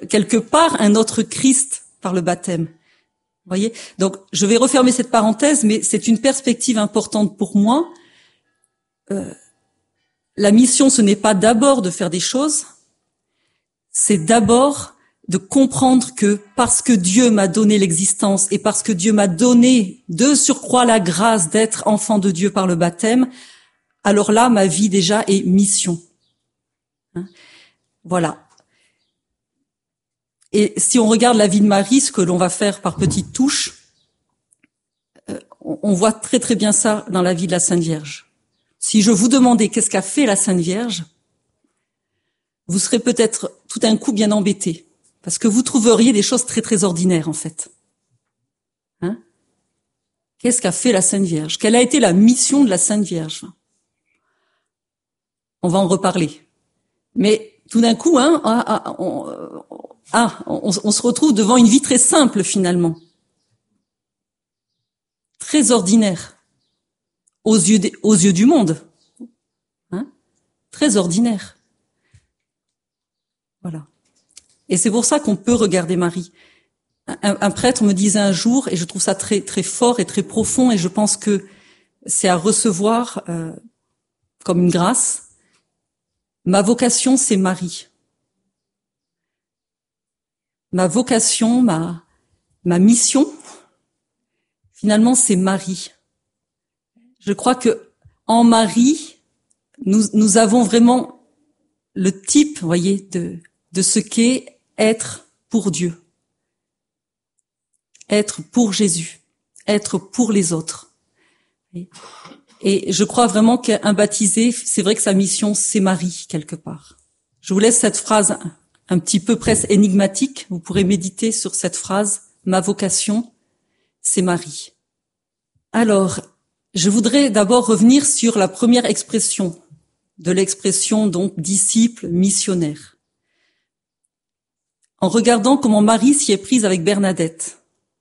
quelque part un autre Christ par le baptême. Vous voyez? Donc, je vais refermer cette parenthèse, mais c'est une perspective importante pour moi. La mission, ce n'est pas d'abord de faire des choses, c'est d'abord de comprendre que parce que Dieu m'a donné l'existence et parce que Dieu m'a donné de surcroît la grâce d'être enfant de Dieu par le baptême, alors là, ma vie déjà est mission. Voilà. Et si on regarde la vie de Marie, ce que l'on va faire par petites touches, on voit très très bien ça dans la vie de la Sainte Vierge. Si je vous demandais qu'est-ce qu'a fait la Sainte Vierge, vous serez peut-être tout d'un coup bien embêté, parce que vous trouveriez des choses très très ordinaires en fait. Qu'est-ce qu'a fait la Sainte Vierge? Quelle a été la mission de la Sainte Vierge? On va en reparler. Mais tout d'un coup, on se retrouve devant une vie très simple finalement, très ordinaire, aux yeux du monde, très ordinaire. Voilà. Et c'est pour ça qu'on peut regarder Marie. Un prêtre me disait un jour, et je trouve ça très très fort et très profond, et je pense que c'est à recevoir comme une grâce. Ma vocation, c'est Marie. Ma vocation, ma mission, finalement, c'est Marie. Je crois que en Marie, nous avons vraiment le type, vous voyez, de ce qu'est être pour Dieu, être pour Jésus, être pour les autres. Et je crois vraiment qu'un baptisé, c'est vrai que sa mission, c'est Marie, quelque part. Je vous laisse cette phrase un petit peu presque énigmatique. Vous pourrez méditer sur cette phrase. Ma vocation, c'est Marie. Alors, je voudrais d'abord revenir sur la première expression, de l'expression donc disciple missionnaire. En regardant comment Marie s'y est prise avec Bernadette.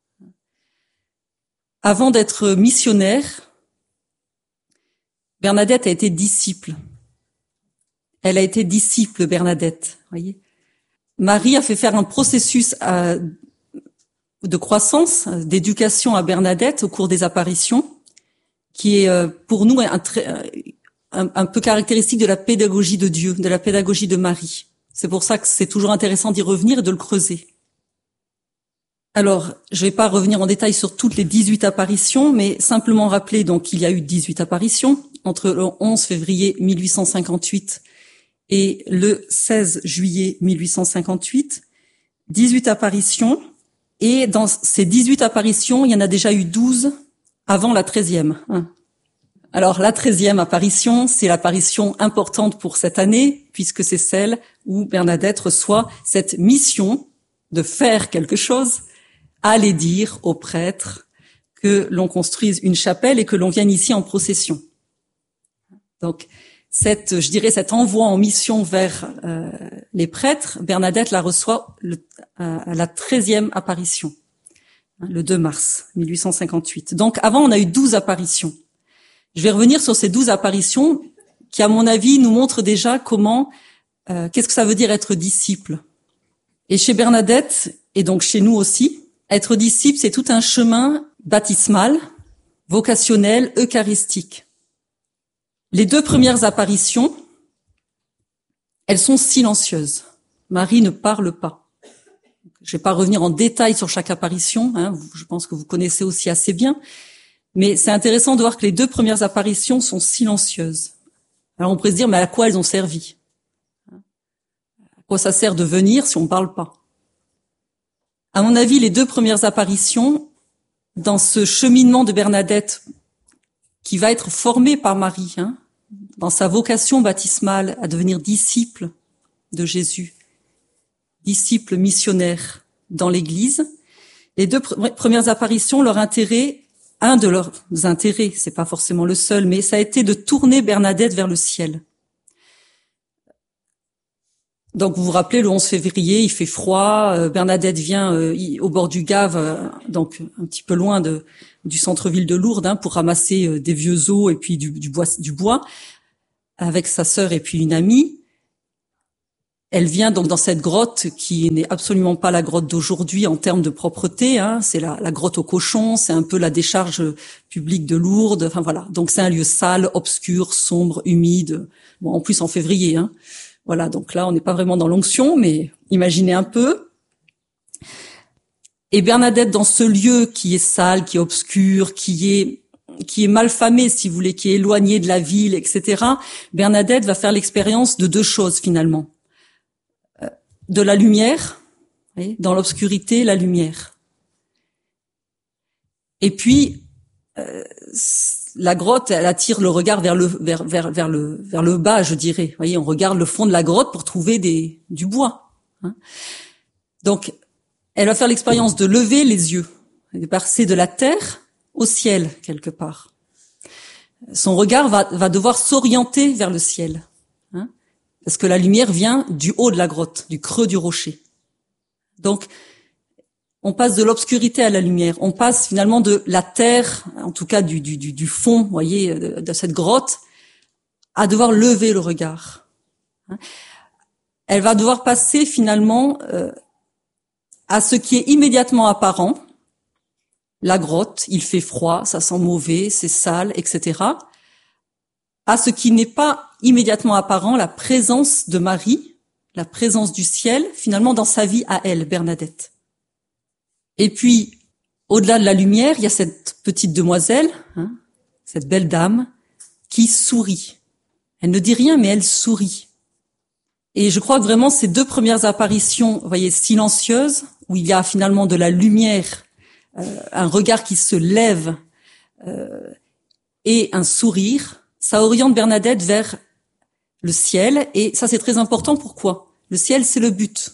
Avant d'être missionnaire, Bernadette a été disciple. Elle a été disciple, Bernadette. Voyez. Marie a fait faire un processus de croissance, d'éducation à Bernadette au cours des apparitions, qui est pour nous un peu caractéristique de la pédagogie de Dieu, de la pédagogie de Marie. C'est pour ça que c'est toujours intéressant d'y revenir et de le creuser. Alors, je vais pas revenir en détail sur toutes les 18 apparitions, mais simplement rappeler donc qu'il y a eu 18 apparitions entre le 11 février 1858 et le 16 juillet 1858. 18 apparitions, et dans ces 18 apparitions, il y en a déjà eu 12 avant la 13e. Alors, la 13e apparition, c'est l'apparition importante pour cette année, puisque c'est celle où Bernadette reçoit cette mission de faire quelque chose, aller dire aux prêtres que l'on construise une chapelle et que l'on vienne ici en procession. Donc, cet envoi en mission vers les prêtres, Bernadette la reçoit à la 13e apparition, le 2 mars 1858. Donc, avant, on a eu 12 apparitions. Je vais revenir sur ces 12 apparitions qui, à mon avis, nous montrent déjà qu'est-ce que ça veut dire être disciple. Et chez Bernadette, et donc chez nous aussi, être disciple, c'est tout un chemin baptismal, vocationnel, eucharistique. Les 2 premières apparitions, elles sont silencieuses. Marie ne parle pas. Je vais pas revenir en détail sur chaque apparition, je pense que vous connaissez aussi assez bien, mais c'est intéressant de voir que les 2 premières apparitions sont silencieuses. Alors on pourrait se dire, mais à quoi elles ont servi? À quoi ça sert de venir si on ne parle pas? À mon avis, les 2 premières apparitions, dans ce cheminement de Bernadette qui va être formé par Marie, dans sa vocation baptismale à devenir disciple de Jésus, disciple missionnaire dans l'Église, les 2 premières apparitions, leur intérêt, un de leurs intérêts, c'est pas forcément le seul, mais ça a été de tourner Bernadette vers le ciel. Donc vous vous rappelez, le 11 février, il fait froid, Bernadette vient au bord du Gave, donc un petit peu loin du centre-ville de Lourdes, pour ramasser des vieux os et puis du bois, avec sa sœur et puis une amie. Elle vient donc dans cette grotte qui n'est absolument pas la grotte d'aujourd'hui en termes de propreté. C'est la grotte aux cochons, c'est un peu la décharge publique de Lourdes. Enfin voilà, donc c'est un lieu sale, obscur, sombre, humide. Bon, en plus en février. Voilà, donc là on n'est pas vraiment dans l'onction, mais imaginez un peu. Et Bernadette, dans ce lieu qui est sale, qui est obscur, qui est malfamé, si vous voulez, qui est éloigné de la ville, etc. Bernadette va faire l'expérience de deux choses finalement. De la lumière, vous voyez, dans l'obscurité, la lumière. Et puis la grotte, elle attire le regard vers le bas, je dirais. Vous voyez, on regarde le fond de la grotte pour trouver du bois. Donc, elle va faire l'expérience de lever les yeux, de passer de la terre au ciel quelque part. Son regard va devoir s'orienter vers le ciel. Parce que la lumière vient du haut de la grotte, du creux du rocher. Donc, on passe de l'obscurité à la lumière. On passe finalement de la terre, en tout cas du fond, vous voyez, de cette grotte, à devoir lever le regard. Elle va devoir passer finalement à ce qui est immédiatement apparent. La grotte, il fait froid, ça sent mauvais, c'est sale, etc. À ce qui n'est pas immédiatement apparent, la présence de Marie, la présence du ciel, finalement dans sa vie à elle, Bernadette. Et puis, au-delà de la lumière, il y a cette petite demoiselle, cette belle dame, qui sourit. Elle ne dit rien, mais elle sourit. Et je crois que vraiment ces deux premières apparitions, vous voyez, silencieuses, où il y a finalement de la lumière, un regard qui se lève et un sourire, ça oriente Bernadette vers le ciel, et ça c'est très important. Pourquoi ? Le ciel, c'est le but.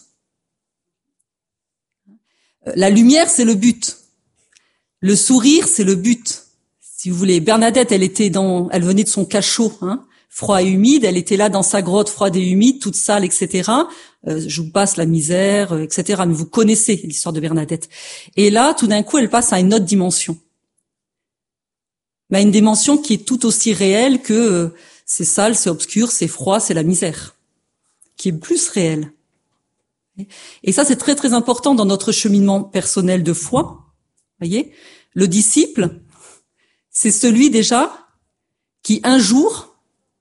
La lumière, c'est le but. Le sourire, c'est le but. Si vous voulez, Bernadette, elle venait de son cachot, froid et humide, elle était là dans sa grotte froide et humide, toute sale, etc. Je vous passe la misère, etc. Mais vous connaissez l'histoire de Bernadette. Et là, tout d'un coup, elle passe à une autre dimension. Mais une dimension qui est tout aussi réelle que c'est sale, c'est obscur, c'est froid, c'est la misère, qui est plus réelle. Et ça, c'est très très important dans notre cheminement personnel de foi. Voyez, le disciple, c'est celui déjà qui un jour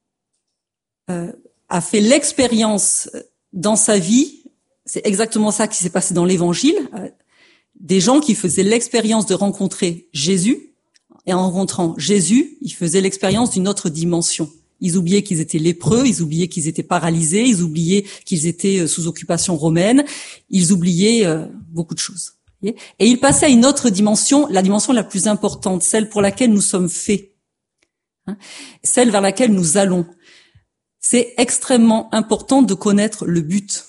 a fait l'expérience dans sa vie. C'est exactement ça qui s'est passé dans l'Évangile. Des gens qui faisaient l'expérience de rencontrer Jésus. Et en rencontrant Jésus, ils faisaient l'expérience d'une autre dimension. Ils oubliaient qu'ils étaient lépreux, ils oubliaient qu'ils étaient paralysés, ils oubliaient qu'ils étaient sous occupation romaine, ils oubliaient beaucoup de choses. Et ils passaient à une autre dimension, la dimension la plus importante, celle pour laquelle nous sommes faits, celle vers laquelle nous allons. C'est extrêmement important de connaître le but.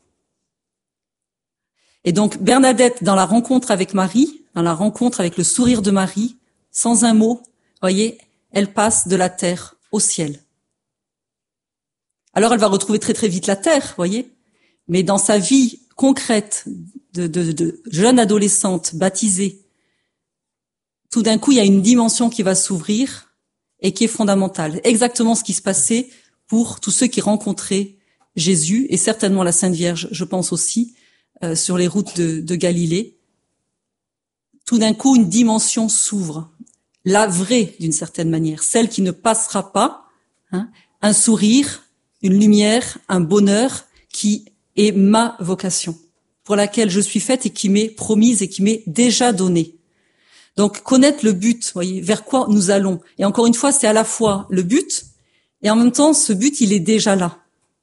Et donc Bernadette, dans la rencontre avec Marie, dans la rencontre avec le sourire de Marie, sans un mot, voyez, elle passe de la terre au ciel. Alors elle va retrouver très très vite la terre, voyez, mais dans sa vie concrète de jeune adolescente baptisée, tout d'un coup il y a une dimension qui va s'ouvrir et qui est fondamentale. Exactement ce qui se passait pour tous ceux qui rencontraient Jésus et certainement la Sainte Vierge, je pense aussi, sur les routes de Galilée. Tout d'un coup une dimension s'ouvre. La vraie, d'une certaine manière, celle qui ne passera pas, un sourire, une lumière, un bonheur qui est ma vocation, pour laquelle je suis faite et qui m'est promise et qui m'est déjà donnée. Donc, connaître le but, voyez, vers quoi nous allons. Et encore une fois, c'est à la fois le but, et en même temps, ce but, il est déjà là.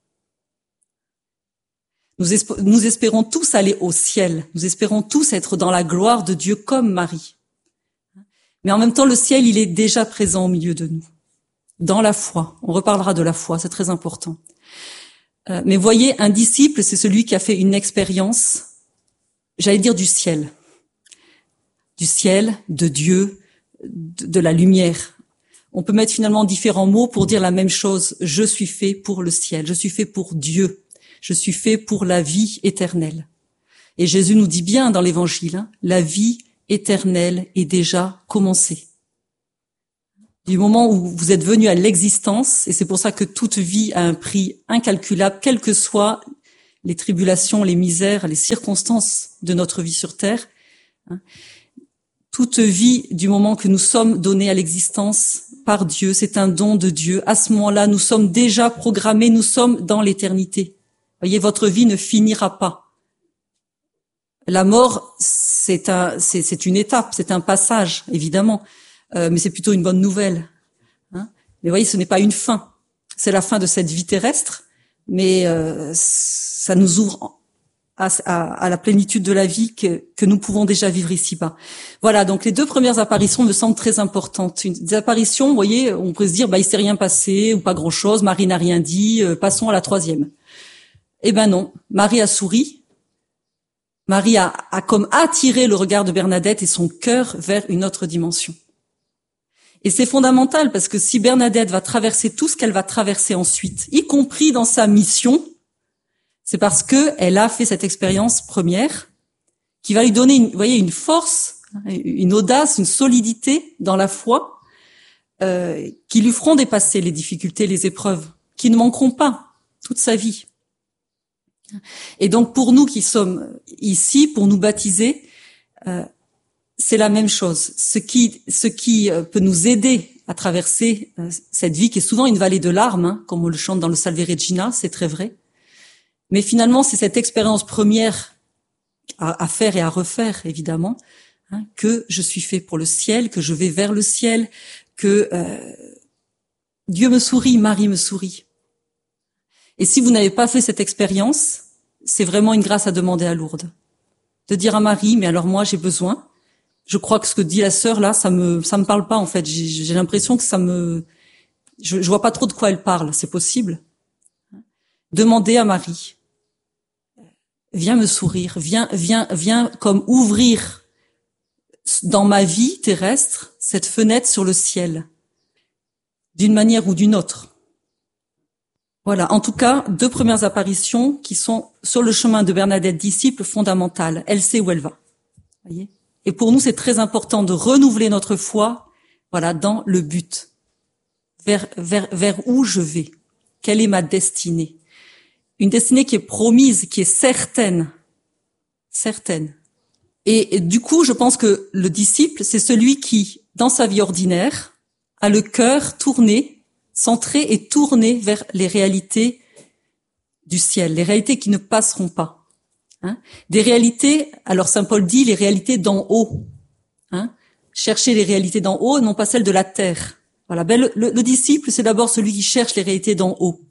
Nous espérons tous aller au ciel, nous espérons tous être dans la gloire de Dieu comme Marie. Mais en même temps, le ciel, il est déjà présent au milieu de nous, dans la foi. On reparlera de la foi, c'est très important. Mais voyez, un disciple, c'est celui qui a fait une expérience, j'allais dire du ciel, de Dieu, de la lumière. On peut mettre finalement différents mots pour dire la même chose. Je suis fait pour le ciel, je suis fait pour Dieu, je suis fait pour la vie éternelle. Et Jésus nous dit bien dans l'Évangile, la vie éternelle est déjà commencée. Du moment où vous êtes venu à l'existence, et c'est pour ça que toute vie a un prix incalculable, quelle que soit les tribulations, les misères, les circonstances de notre vie sur terre. Toute vie, du moment que nous sommes donnés à l'existence par Dieu, c'est un don de Dieu. À ce moment-là, nous sommes déjà programmés, nous sommes dans l'éternité. Voyez, votre vie ne finira pas. La mort, c'est une étape, c'est un passage, évidemment, mais c'est plutôt une bonne nouvelle. Mais voyez, ce n'est pas une fin. C'est la fin de cette vie terrestre, mais ça nous ouvre à la plénitude de la vie que nous pouvons déjà vivre ici-bas. Voilà, donc les deux premières apparitions me semblent très importantes. Des apparitions, vous voyez, on peut se dire, il s'est rien passé, ou pas grand-chose, Marie n'a rien dit, passons à la troisième. Eh ben non, Marie a souri, Marie a comme attiré le regard de Bernadette et son cœur vers une autre dimension. Et c'est fondamental parce que si Bernadette va traverser tout ce qu'elle va traverser ensuite, y compris dans sa mission, c'est parce que elle a fait cette expérience première qui va lui donner une force, une audace, une solidité dans la foi qui lui feront dépasser les difficultés, les épreuves, qui ne manqueront pas toute sa vie. Et donc pour nous qui sommes ici, pour nous baptiser, c'est la même chose. Ce qui peut nous aider à traverser cette vie qui est souvent une vallée de larmes, comme on le chante dans le Salve Regina, c'est très vrai. Mais finalement, c'est cette expérience première à faire et à refaire, évidemment, que je suis fait pour le ciel, que je vais vers le ciel, que Dieu me sourit, Marie me sourit. Et si vous n'avez pas fait cette expérience, c'est vraiment une grâce à demander à Lourdes. De dire à Marie, mais alors moi j'ai besoin. Je crois que ce que dit la sœur là, ça me parle pas en fait. J'ai l'impression que je vois pas trop de quoi elle parle. C'est possible. Demandez à Marie. Viens me sourire, viens comme ouvrir dans ma vie terrestre cette fenêtre sur le ciel, d'une manière ou d'une autre. Voilà, en tout cas, deux premières apparitions qui sont sur le chemin de Bernadette, disciple fondamentale. Elle sait où elle va. Voyez ? Et pour nous, c'est très important de renouveler notre foi, voilà, dans le but. Vers où je vais? Quelle est ma destinée? Une destinée qui est promise, qui est certaine. Certaine. Et du coup, je pense que le disciple, c'est celui qui, dans sa vie ordinaire, a le cœur tourné, centré et tourné vers les réalités du ciel, les réalités qui ne passeront pas. Des réalités, alors saint Paul dit, les réalités d'en haut. Chercher les réalités d'en haut, non pas celles de la terre. Voilà. Le disciple, c'est d'abord celui qui cherche les réalités d'en haut.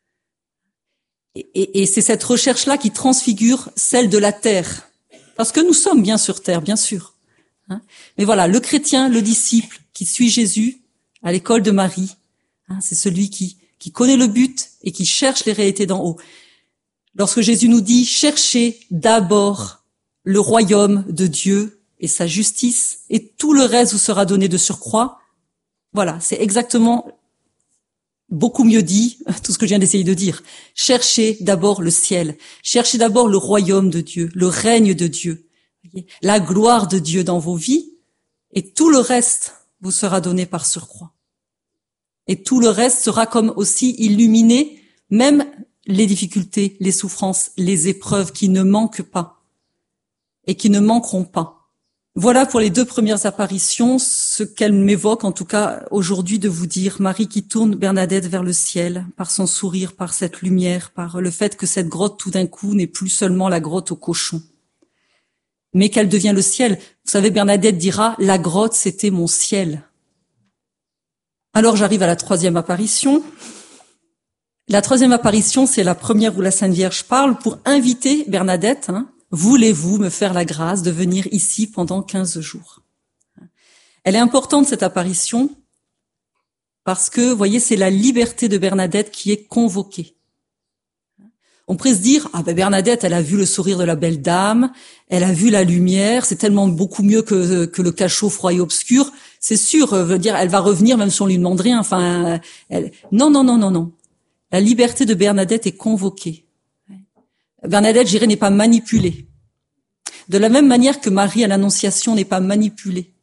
Et c'est cette recherche-là qui transfigure celle de la terre. Parce que nous sommes bien sur terre, bien sûr. Mais voilà, le chrétien, le disciple qui suit Jésus à l'école de Marie, c'est celui qui connaît le but et qui cherche les réalités d'en haut. Lorsque Jésus nous dit « Cherchez d'abord le royaume de Dieu et sa justice, et tout le reste vous sera donné de surcroît », voilà, c'est exactement beaucoup mieux dit, tout ce que je viens d'essayer de dire. Cherchez d'abord le ciel, cherchez d'abord le royaume de Dieu, le règne de Dieu, la gloire de Dieu dans vos vies, et tout le reste vous sera donné par surcroît. Et tout le reste sera comme aussi illuminé, même les difficultés, les souffrances, les épreuves qui ne manquent pas et qui ne manqueront pas. Voilà pour les deux premières apparitions, ce qu'elle m'évoque en tout cas aujourd'hui de vous dire, Marie qui tourne Bernadette vers le ciel, par son sourire, par cette lumière, par le fait que cette grotte tout d'un coup n'est plus seulement la grotte aux cochons, mais qu'elle devient le ciel. Vous savez, Bernadette dira, la grotte c'était mon ciel. Alors j'arrive à la troisième apparition. La troisième apparition, c'est la première où la Sainte Vierge parle pour inviter Bernadette, voulez-vous me faire la grâce de venir ici pendant 15 jours? Elle est importante, cette apparition, parce que, vous voyez, c'est la liberté de Bernadette qui est convoquée. On pourrait se dire, Bernadette, elle a vu le sourire de la belle dame, elle a vu la lumière, c'est tellement beaucoup mieux que le cachot froid et obscur. C'est sûr, veut dire, elle va revenir même si on lui demande rien. Enfin, non. La liberté de Bernadette est convoquée. Bernadette, je dirais, n'est pas manipulée. De la même manière que Marie à l'Annonciation n'est pas manipulée.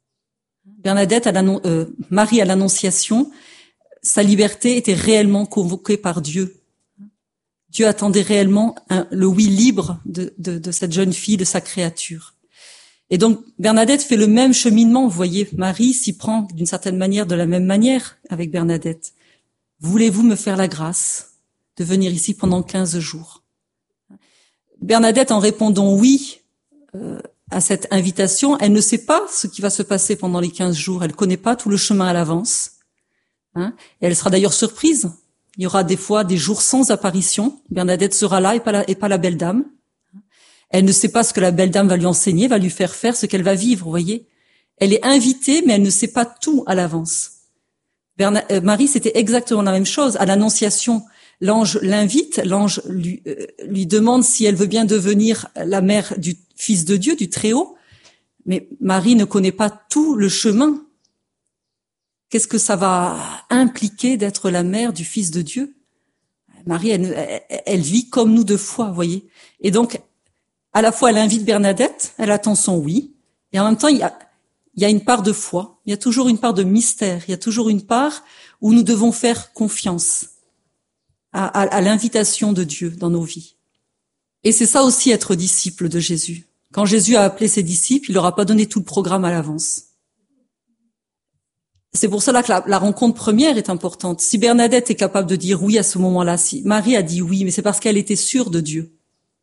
Marie à l'Annonciation, sa liberté était réellement convoquée par Dieu. Dieu attendait réellement le oui libre de cette jeune fille, de sa créature. Et donc Bernadette fait le même cheminement, vous voyez, Marie s'y prend d'une certaine manière, de la même manière avec Bernadette. Voulez-vous me faire la grâce de venir ici pendant 15 jours? Bernadette, en répondant oui à cette invitation, elle ne sait pas ce qui va se passer pendant les 15 jours, elle connaît pas tout le chemin à l'avance. Et elle sera d'ailleurs surprise. Il y aura des fois des jours sans apparition. Bernadette sera là et pas la belle dame. Elle ne sait pas ce que la belle dame va lui enseigner, va lui faire faire, ce qu'elle va vivre, vous voyez. Elle est invitée, mais elle ne sait pas tout à l'avance. Marie, c'était exactement la même chose. À l'Annonciation, l'ange l'invite, l'ange lui demande si elle veut bien devenir la mère du Fils de Dieu, du Très-Haut. Mais Marie ne connaît pas tout le chemin. Qu'est-ce que ça va impliquer d'être la mère du Fils de Dieu? Marie, elle vit comme nous de foi, vous voyez. Et donc, à la fois, elle invite Bernadette, elle attend son oui, et en même temps, il y a une part de foi, il y a toujours une part de mystère, il y a toujours une part où nous devons faire confiance à l'invitation de Dieu dans nos vies. Et c'est ça aussi être disciple de Jésus. Quand Jésus a appelé ses disciples, il leur a pas donné tout le programme à l'avance. C'est pour cela que la rencontre première est importante. Si Bernadette est capable de dire oui à ce moment-là, si Marie a dit oui, mais c'est parce qu'elle était sûre de Dieu.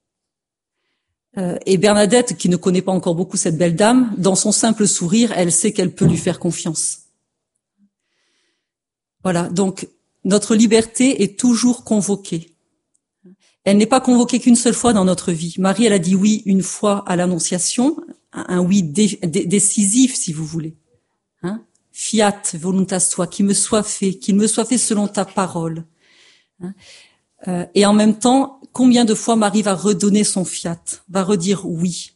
Et Bernadette, qui ne connaît pas encore beaucoup cette belle dame, dans son simple sourire, elle sait qu'elle peut lui faire confiance. Voilà, donc notre liberté est toujours convoquée. Elle n'est pas convoquée qu'une seule fois dans notre vie. Marie, elle a dit oui une fois à l'Annonciation, un oui décisif, si vous voulez. Fiat voluntas tua, qu'il me soit fait selon ta parole. Et en même temps, combien de fois Marie va redonner son fiat, va redire oui.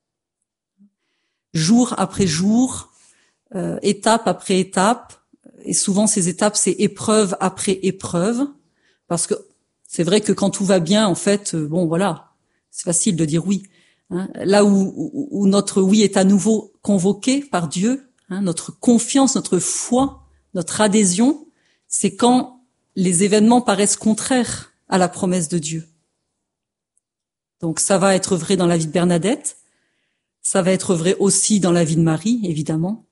Jour après jour, étape après étape, et souvent ces étapes, c'est épreuve après épreuve, parce que c'est vrai que quand tout va bien, en fait, bon voilà, c'est facile de dire oui. Là où notre oui est à nouveau convoqué par Dieu, notre confiance, notre foi, notre adhésion, c'est quand les événements paraissent contraires à la promesse de Dieu. Donc ça va être vrai dans la vie de Bernadette, ça va être vrai aussi dans la vie de Marie, évidemment.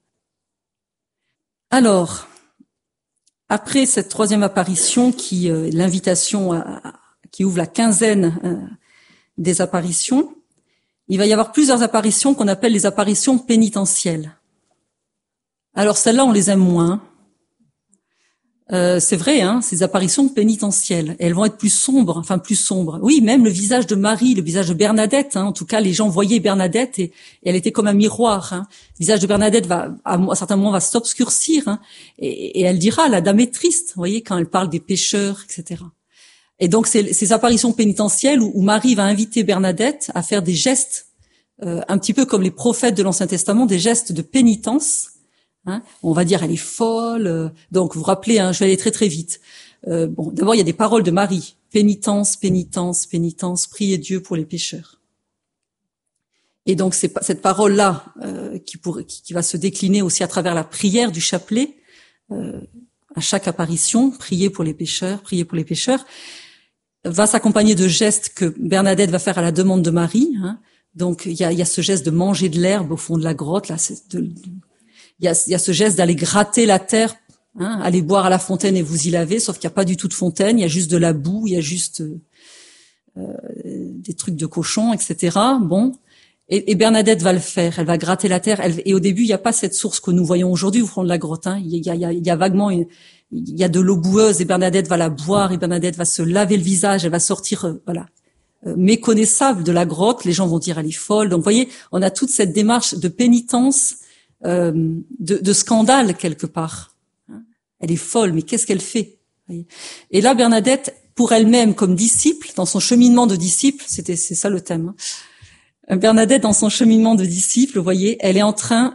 Alors, après cette troisième apparition, l'invitation qui ouvre la quinzaine des apparitions, il va y avoir plusieurs apparitions qu'on appelle les apparitions pénitentielles. Alors celles-là, on les aime moins. C'est vrai, ces apparitions pénitentielles, elles vont être plus sombres. Oui, même le visage de Marie, le visage de Bernadette. En tout cas, les gens voyaient Bernadette et elle était comme un miroir. Le visage de Bernadette à un certain moment va s'obscurcir. Et elle dira, la dame est triste. Vous voyez, quand elle parle des pécheurs, etc. Et donc, c'est ces apparitions pénitentielles où Marie va inviter Bernadette à faire des gestes, un petit peu comme les prophètes de l'Ancien Testament, des gestes de pénitence. On va dire elle est folle. Donc vous vous rappelez, je vais aller très très vite. D'abord il y a des paroles de Marie. Pénitence, pénitence, pénitence, priez Dieu pour les pécheurs. Et donc c'est cette parole-là qui va se décliner aussi à travers la prière du chapelet. À chaque apparition, priez pour les pécheurs, va s'accompagner de gestes que Bernadette va faire à la demande de Marie. Donc il y a ce geste de manger de l'herbe au fond de la grotte là. Il y a ce geste d'aller gratter la terre, aller boire à la fontaine et vous y laver, sauf qu'il n'y a pas du tout de fontaine, il y a juste de la boue, il y a juste des trucs de cochon, etc. Bon, et Bernadette va le faire, elle va gratter la terre, et au début, il n'y a pas cette source que nous voyons aujourd'hui au fond de la grotte. Il y a vaguement il y a de l'eau boueuse, et Bernadette va la boire, et Bernadette va se laver le visage, elle va sortir, méconnaissable de la grotte, les gens vont dire elle est folle. Donc, vous voyez, on a toute cette démarche de pénitence, de scandale quelque part. Elle est folle, mais qu'est-ce qu'elle fait? Et là, Bernadette, pour elle-même comme disciple, dans son cheminement de disciple, c'est ça le thème. Bernadette, dans son cheminement de disciple, vous voyez, elle est en train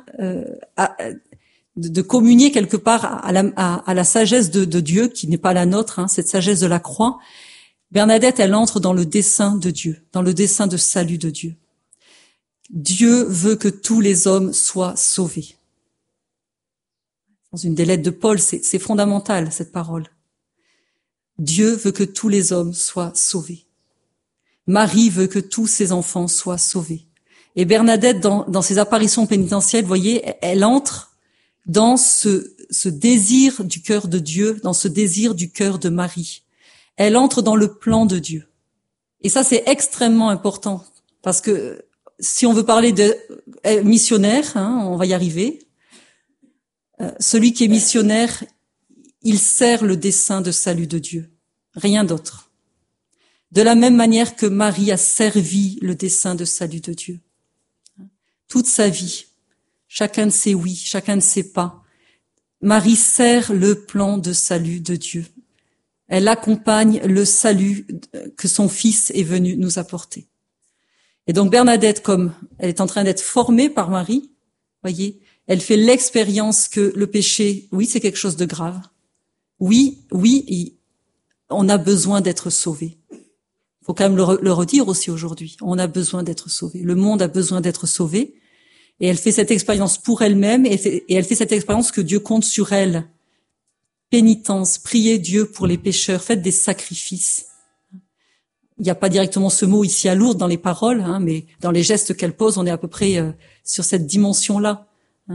de communier quelque part à la sagesse de Dieu, qui n'est pas la nôtre, cette sagesse de la croix. Bernadette, elle entre dans le dessein de Dieu, dans le dessein de salut de Dieu. Dieu veut que tous les hommes soient sauvés. Dans une des lettres de Paul, c'est fondamental, cette parole. Dieu veut que tous les hommes soient sauvés. Marie veut que tous ses enfants soient sauvés. Et Bernadette, dans ses apparitions pénitentielles, vous voyez, elle entre dans ce désir du cœur de Dieu, dans ce désir du cœur de Marie. Elle entre dans le plan de Dieu. Et ça, c'est extrêmement important, parce que si on veut parler de missionnaire, on va y arriver. Celui qui est missionnaire, il sert le dessein de salut de Dieu, rien d'autre. De la même manière que Marie a servi le dessein de salut de Dieu. Toute sa vie, chacun de ses oui, chacun de ses pas, Marie sert le plan de salut de Dieu. Elle accompagne le salut que son Fils est venu nous apporter. Et donc Bernadette, comme elle est en train d'être formée par Marie, voyez, elle fait l'expérience que le péché, oui, c'est quelque chose de grave. Oui, on a besoin d'être sauvé. Faut quand même le redire aussi aujourd'hui. On a besoin d'être sauvé. Le monde a besoin d'être sauvé. Et elle fait cette expérience pour elle-même et elle fait cette expérience que Dieu compte sur elle. Pénitence, priez Dieu pour les pécheurs, faites des sacrifices. Il n'y a pas directement ce mot ici à Lourdes dans les paroles, mais dans les gestes qu'elle pose, on est à peu près sur cette dimension-là.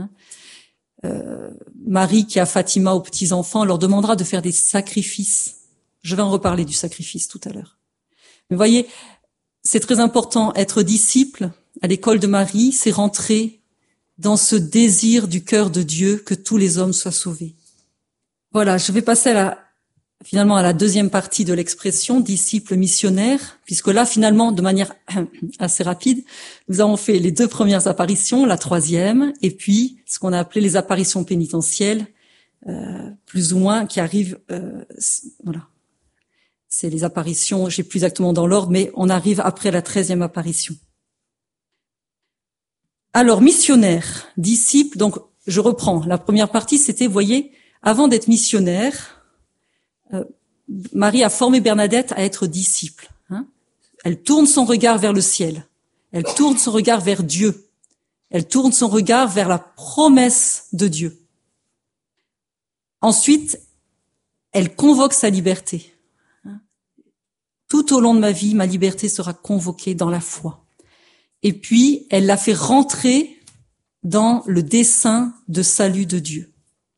Marie qui a Fatima aux petits-enfants leur demandera de faire des sacrifices. Je vais en reparler du sacrifice tout à l'heure. Mais voyez, c'est très important, être disciple à l'école de Marie, c'est rentrer dans ce désir du cœur de Dieu que tous les hommes soient sauvés. Voilà, je vais passer finalement à la deuxième partie de l'expression, disciple missionnaire, puisque là, finalement, de manière assez rapide, nous avons fait les 2 premières apparitions, la 3e, et puis ce qu'on a appelé les apparitions pénitentielles, plus ou moins, qui arrivent, voilà. C'est les apparitions, je sais plus exactement dans l'ordre, mais on arrive après la 13e apparition. Alors, missionnaire, disciple, donc je reprends. La première partie, c'était, vous voyez, avant d'être missionnaire, Marie a formé Bernadette à être disciple. Elle tourne son regard vers le ciel. Elle tourne son regard vers Dieu. Elle tourne son regard vers la promesse de Dieu. Ensuite, elle convoque sa liberté. Tout au long de ma vie, ma liberté sera convoquée dans la foi. Et puis, elle l'a fait rentrer dans le dessein de salut de Dieu.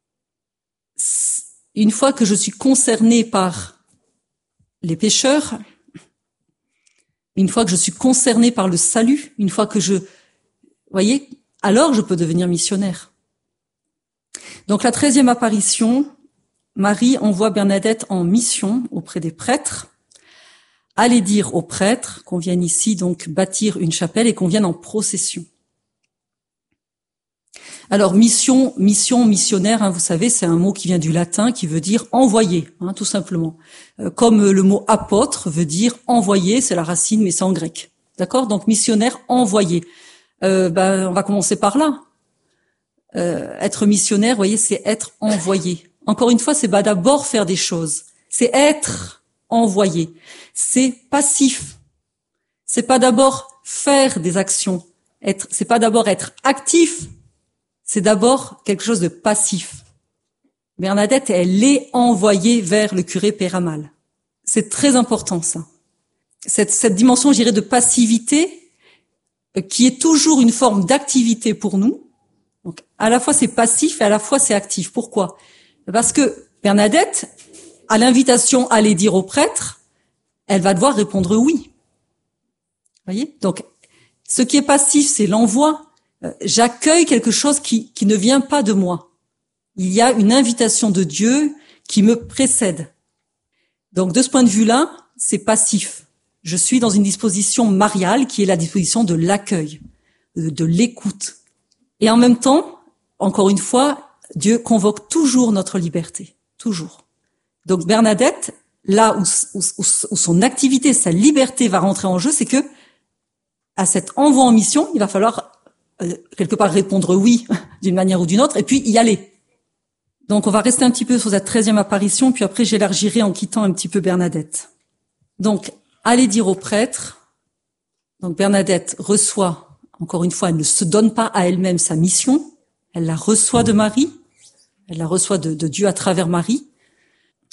Une fois que je suis concernée par les pécheurs, une fois que je suis concernée par le salut, une fois que voyez, alors je peux devenir missionnaire. Donc la 13e apparition, Marie envoie Bernadette en mission auprès des prêtres. Allez dire aux prêtres qu'on vienne ici donc bâtir une chapelle et qu'on vienne en procession. Alors missionnaire, vous savez, c'est un mot qui vient du latin qui veut dire envoyer, tout simplement. Comme le mot apôtre veut dire envoyer, c'est la racine mais c'est en grec. D'accord? Donc missionnaire, envoyer. On va commencer par là. Être missionnaire, vous voyez, c'est être envoyé. Encore une fois, c'est pas d'abord faire des choses, c'est être envoyé. C'est passif. C'est pas d'abord faire des actions. C'est pas d'abord être actif. C'est d'abord quelque chose de passif. Bernadette, elle est envoyée vers le curé Péramal. C'est très important, ça. Cette dimension, je dirais, de passivité, qui est toujours une forme d'activité pour nous. Donc, à la fois c'est passif et à la fois c'est actif. Pourquoi? Parce que Bernadette, à l'invitation à aller dire au prêtre, elle va devoir répondre oui. Voyez? Donc, ce qui est passif, c'est l'envoi. J'accueille quelque chose qui ne vient pas de moi. Il y a une invitation de Dieu qui me précède. Donc, de ce point de vue-là, c'est passif. Je suis dans une disposition mariale qui est la disposition de l'accueil, de l'écoute. Et en même temps, encore une fois, Dieu convoque toujours notre liberté. Toujours. Donc, Bernadette, là où son activité, sa liberté va rentrer en jeu, c'est que à cet envoi en mission, il va falloir quelque part répondre oui d'une manière ou d'une autre, et puis y aller. Donc on va rester un petit peu sur cette 13e apparition, puis après j'élargirai en quittant un petit peu Bernadette. Donc, allez dire au prêtre. Donc Bernadette reçoit, encore une fois, elle ne se donne pas à elle-même sa mission, elle la reçoit de Marie, elle la reçoit de Dieu à travers Marie.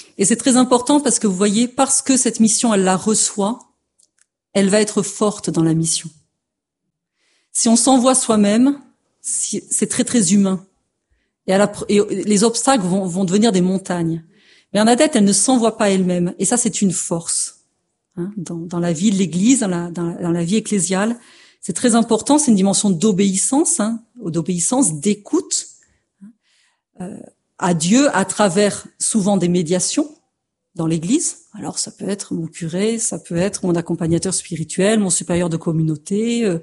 Et c'est très important parce que vous voyez, parce que cette mission, elle la reçoit, elle va être forte dans la mission. Si on s'envoie soi-même, c'est très très humain. Et les obstacles vont devenir des montagnes. Bernadette, elle ne s'envoie pas elle-même. Et ça, c'est une force. Dans la vie de l'Église, dans la vie ecclésiale. C'est très important, c'est une dimension d'obéissance, d'écoute à Dieu à travers souvent des médiations dans l'Église. Alors ça peut être mon curé, ça peut être mon accompagnateur spirituel, mon supérieur de communauté,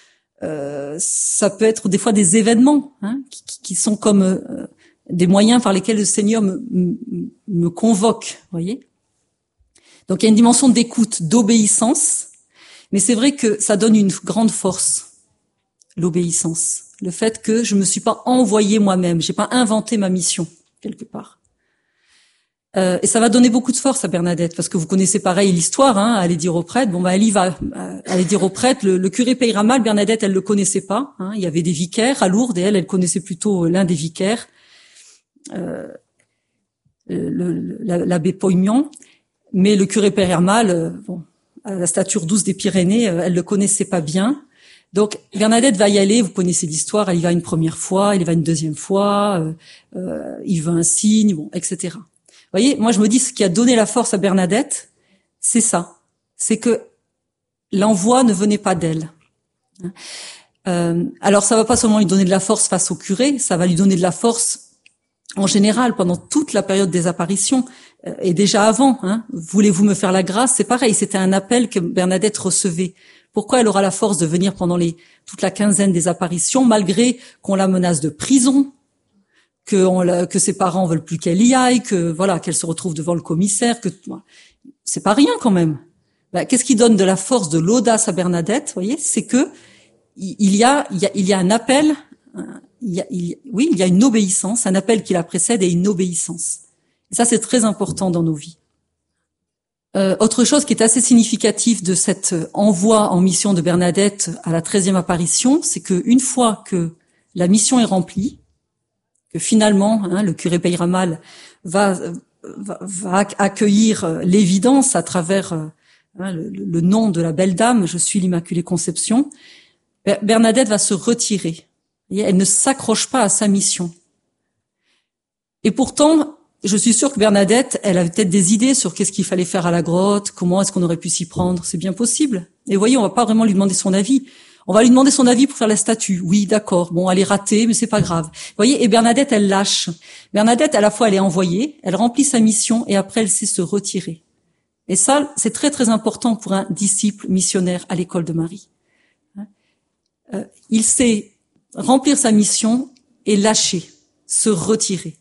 ça peut être des fois des événements qui sont comme des moyens par lesquels le Seigneur me convoque, voyez. Donc il y a une dimension d'écoute, d'obéissance, mais c'est vrai que ça donne une grande force, l'obéissance. Le fait que je me suis pas envoyé moi-même, j'ai pas inventé ma mission quelque part. Et ça va donner beaucoup de force à Bernadette, parce que vous connaissez pareil l'histoire, aller dire au prêtre. Elle y va, aller dire au prêtre. Le curé payera mal. Bernadette, elle le connaissait pas. Il y avait des vicaires à Lourdes et elle connaissait plutôt l'un des vicaires, l'abbé Poignan. Mais le curé payera mal, à la stature douce des Pyrénées, elle le connaissait pas bien. Donc Bernadette va y aller, vous connaissez l'histoire, elle y va une première fois, elle y va une deuxième fois, il veut un signe, etc. Vous voyez, moi je me dis ce qui a donné la force à Bernadette, c'est ça, c'est que l'envoi ne venait pas d'elle. Alors ça va pas seulement lui donner de la force face au curé, ça va lui donner de la force en général pendant toute la période des apparitions et déjà avant. Voulez-vous me faire la grâce? C'est pareil, c'était un appel que Bernadette recevait. Pourquoi elle aura la force de venir pendant toute la quinzaine des apparitions, malgré qu'on la menace de prison, que ses parents veulent plus qu'elle y aille, qu'elle se retrouve devant le commissaire, c'est pas rien quand même. Qu'est-ce qui donne de la force, de l'audace à Bernadette, vous voyez, c'est que il y a un appel, il y a une obéissance, un appel qui la précède et une obéissance. Et ça, c'est très important dans nos vies. Autre chose qui est assez significatif de cet envoi en mission de Bernadette à la 13e apparition, c'est que une fois que la mission est remplie, que finalement le curé payera mal va accueillir l'évidence à travers le nom de la belle dame, je suis l'Immaculée Conception, Bernadette va se retirer. Et elle ne s'accroche pas à sa mission. Et pourtant, je suis sûre que Bernadette, elle avait peut-être des idées sur qu'est-ce qu'il fallait faire à la grotte, comment est-ce qu'on aurait pu s'y prendre. C'est bien possible. Et vous voyez, on va pas vraiment lui demander son avis. On va lui demander son avis pour faire la statue. Oui, d'accord. Bon, elle est ratée, mais c'est pas grave. Vous voyez, et Bernadette, elle lâche. Bernadette, à la fois, elle est envoyée, elle remplit sa mission, et après, elle sait se retirer. Et ça, c'est très, très important pour un disciple missionnaire à l'école de Marie. Il sait remplir sa mission et lâcher, se retirer.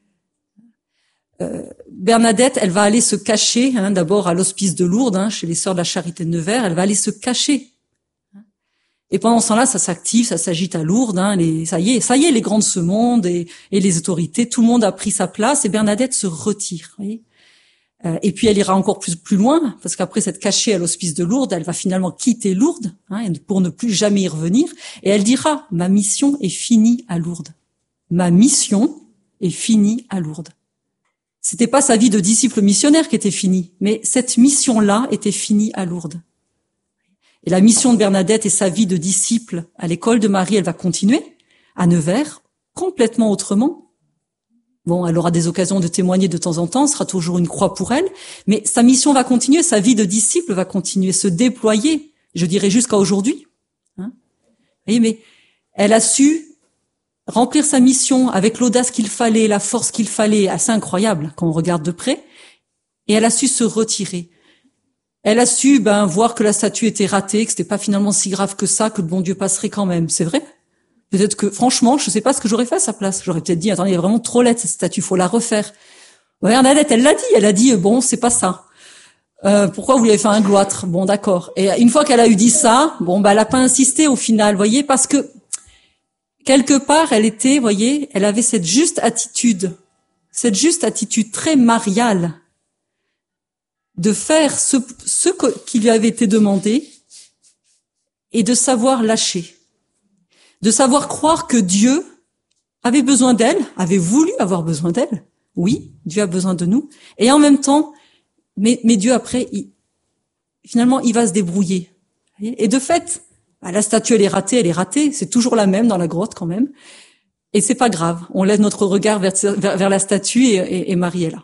Bernadette, elle va aller se cacher, d'abord à l'hospice de Lourdes, chez les Sœurs de la Charité de Nevers, elle va aller se cacher. Et pendant ce temps-là, ça s'active, ça s'agite à Lourdes, ça y est, les grands de ce monde et les autorités, tout le monde a pris sa place et Bernadette se retire. Vous voyez. Et puis elle ira encore plus loin, parce qu'après s'être cachée à l'hospice de Lourdes, elle va finalement quitter Lourdes pour ne plus jamais y revenir. Et elle dira, ma mission est finie à Lourdes. Ma mission est finie à Lourdes. C'était pas sa vie de disciple missionnaire qui était finie, mais cette mission-là était finie à Lourdes. Et la mission de Bernadette et sa vie de disciple à l'école de Marie, elle va continuer à Nevers, complètement autrement. Bon, elle aura des occasions de témoigner de temps en temps, ce sera toujours une croix pour elle, mais sa mission va continuer, sa vie de disciple va continuer, se déployer, je dirais jusqu'à aujourd'hui. Vous voyez, mais elle a su remplir sa mission avec l'audace qu'il fallait, la force qu'il fallait, assez incroyable quand on regarde de près, et elle a su se retirer. Elle a su voir que la statue était ratée, que c'était pas finalement si grave que ça, que le bon Dieu passerait quand même, c'est vrai. Peut-être que, franchement, je sais pas ce que j'aurais fait à sa place. J'aurais peut-être dit, attendez, elle est vraiment trop laide cette statue, faut la refaire. Bernadette, elle a dit, bon, c'est pas ça. Pourquoi vous lui avez fait un gloître? Bon, d'accord. Et une fois qu'elle a eu dit ça, elle a pas insisté au final, voyez, parce que quelque part, elle était, voyez, elle avait cette juste attitude très mariale de faire ce qui lui avait été demandé et de savoir lâcher, de savoir croire que Dieu avait besoin d'elle, avait voulu avoir besoin d'elle, Oui, Dieu a besoin de nous. Et en même temps, mais Dieu après, finalement, il va se débrouiller. Et de fait, la statue, elle est ratée. C'est toujours la même dans la grotte quand même. Et c'est pas grave. On lève notre regard vers la statue et Marie est là.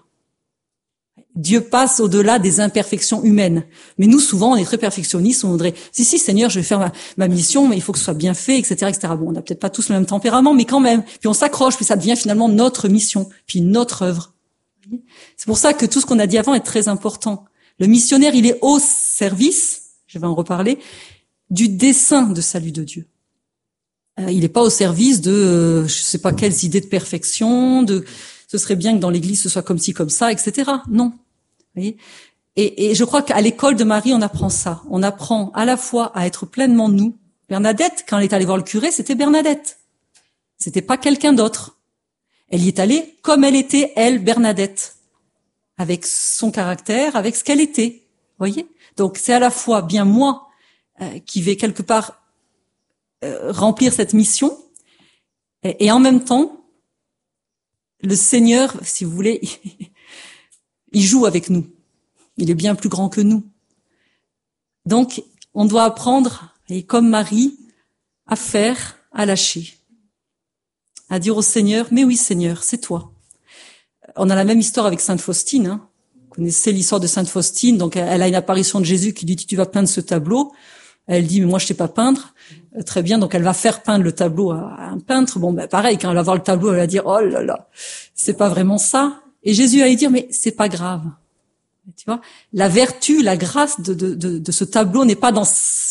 Dieu passe au-delà des imperfections humaines. Mais nous, souvent, on est très perfectionnistes. On voudrait, si, Seigneur, je vais faire ma mission, mais il faut que ce soit bien fait, etc., etc. Bon, on n'a peut-être pas tous le même tempérament, mais quand même. Puis on s'accroche, puis ça devient finalement notre mission, puis notre œuvre. C'est pour ça que tout ce qu'on a dit avant est très important. Le missionnaire, il est au service, je vais en reparler, du dessein de salut de Dieu. Il n'est pas au service de, je sais pas quelles idées de perfection, de, ce serait bien que dans l'Église ce soit comme ci, comme ça, etc. Non. Vous voyez, et je crois qu'à l'école de Marie, on apprend ça. On apprend à la fois à être pleinement nous. Bernadette, quand elle est allée voir le curé, c'était Bernadette. C'était pas quelqu'un d'autre. Elle y est allée comme elle était, elle, Bernadette. Avec son caractère, avec ce qu'elle était. Vous voyez? Donc c'est à la fois bien moi qui vais quelque part remplir cette mission, et en même temps, le Seigneur, si vous voulez, il joue avec nous. Il est bien plus grand que nous. Donc, on doit apprendre, et comme Marie, à faire, à lâcher, à dire au Seigneur, mais oui Seigneur, c'est toi. On a la même histoire avec Sainte Faustine. Hein. Vous connaissez l'histoire de Sainte Faustine. Donc, elle a une apparition de Jésus qui lui dit, tu vas peindre ce tableau. Elle dit, mais moi je sais pas peindre. Très bien, donc elle va faire peindre le tableau à un peintre. Bon, ben pareil, quand elle va voir le tableau, elle va dire, oh là là, c'est pas vraiment ça. Et Jésus va lui dire, mais c'est pas grave. Tu vois, la vertu, la grâce de ce tableau n'est pas dans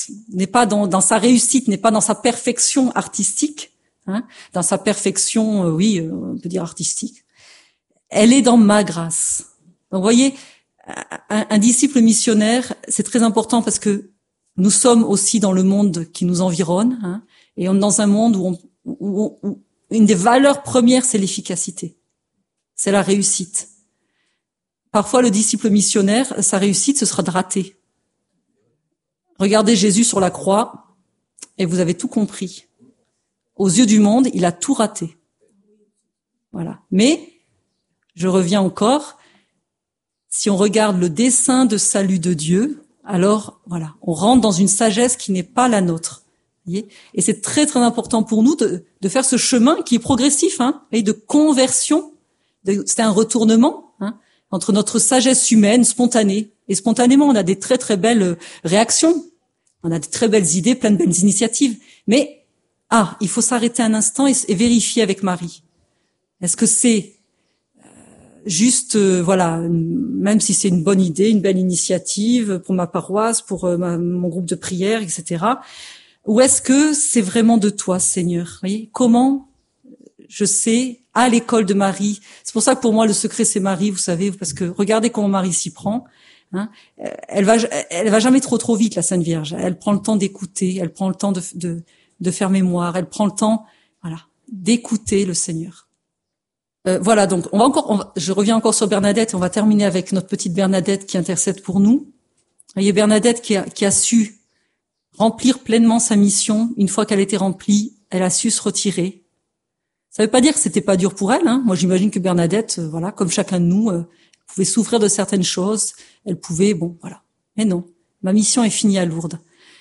sa réussite, n'est pas dans sa perfection artistique, hein, dans sa perfection, oui, on peut dire artistique. Elle est dans ma grâce. Donc, vous voyez, un disciple missionnaire, c'est très important parce que nous sommes aussi dans le monde qui nous environne, hein, et on est dans un monde où une des valeurs premières, c'est l'efficacité, c'est la réussite. Parfois, le disciple missionnaire, sa réussite, ce sera de rater. Regardez Jésus sur la croix, et vous avez tout compris. Aux yeux du monde, il a tout raté. Voilà. Mais, je reviens encore, si on regarde le dessein de salut de Dieu, alors, voilà, on rentre dans une sagesse qui n'est pas la nôtre. Voyez, et c'est très, très important pour nous de faire ce chemin qui est progressif, hein, et de conversion. C'est un retournement, hein, entre notre sagesse humaine spontanée. Et spontanément, on a des très, très belles réactions. On a des très belles idées, plein de belles initiatives. Mais, il faut s'arrêter un instant et vérifier avec Marie. Est-ce que c'est juste, voilà, même si c'est une bonne idée, une belle initiative pour ma paroisse, pour mon groupe de prière, etc. Ou est-ce que c'est vraiment de toi, Seigneur? Vous voyez, comment je sais, à l'école de Marie. C'est pour ça que pour moi, le secret, c'est Marie, vous savez, parce que regardez comment Marie s'y prend. Hein. Elle va jamais trop vite, la Sainte Vierge. Elle prend le temps d'écouter, elle prend le temps de faire mémoire, elle prend le temps, voilà, d'écouter le Seigneur. Voilà, donc je reviens encore sur Bernadette, on va terminer avec notre petite Bernadette qui intercède pour nous. Vous voyez, Bernadette qui a su remplir pleinement sa mission. Une fois qu'elle était remplie, elle a su se retirer. Ça veut pas dire que c'était pas dur pour elle, hein. Moi, j'imagine que Bernadette, voilà, comme chacun de nous, pouvait souffrir de certaines choses. Elle pouvait, bon, voilà. Mais non, ma mission est finie à Lourdes.